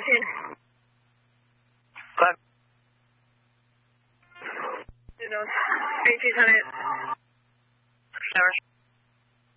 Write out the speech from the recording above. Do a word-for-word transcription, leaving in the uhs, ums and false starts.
cien. Claro. Two knots. eight feet on it. Shower.